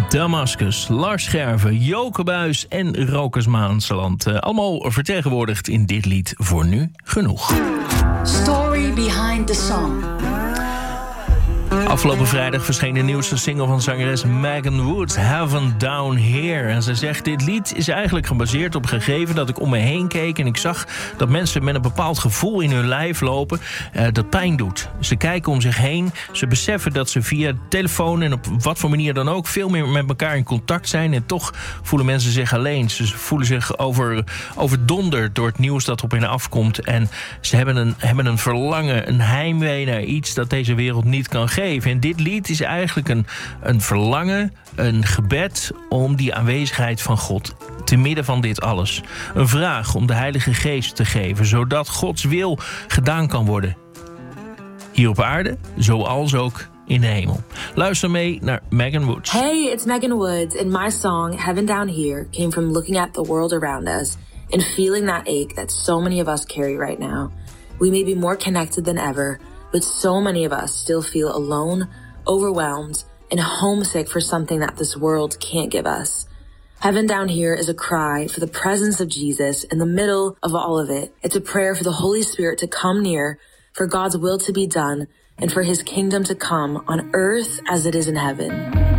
Damascus, Lars Scherven, Joke Buijs en Rokus Maanseland. Allemaal vertegenwoordigd in dit lied Voor Nu Genoeg. Story behind the song. Afgelopen vrijdag verscheen de nieuwste single van zangeres Megan Woods, Heaven Down Here. En ze zegt, dit lied is eigenlijk gebaseerd op een gegeven dat ik om me heen keek en ik zag dat mensen met een bepaald gevoel in hun lijf lopen dat pijn doet. Ze kijken om zich heen, ze beseffen dat ze via telefoon en op wat voor manier dan ook veel meer met elkaar in contact zijn en toch voelen mensen zich alleen. Ze voelen zich overdonderd door het nieuws dat op hen afkomt en ze hebben een verlangen, een heimwee naar iets dat deze wereld niet kan geven. En dit lied is eigenlijk een verlangen, een gebed om die aanwezigheid van God te midden van dit alles. Een vraag om de Heilige Geest te geven, zodat Gods wil gedaan kan worden. Hier op aarde, zoals ook in de hemel. Luister mee naar Megan Woods. Hey, it's Megan Woods, and my song, Heaven Down Here, came from looking at the world around us and feeling that ache that so many of us carry right now. We may be more connected than ever, but so many of us still feel alone, overwhelmed, and homesick for something that this world can't give us. Heaven Down Here is a cry for the presence of Jesus in the middle of all of it. It's a prayer for the Holy Spirit to come near, for God's will to be done, and for his kingdom to come on earth as it is in heaven.